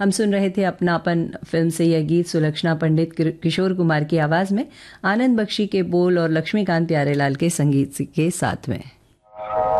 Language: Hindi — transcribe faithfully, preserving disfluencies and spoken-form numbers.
हम सुन रहे थे अपनापन फिल्म से यह गीत सुलक्षणा पंडित किशोर कुमार की आवाज़ में, आनंद बख्शी के बोल और लक्ष्मीकांत प्यारेलाल के संगीत के साथ में।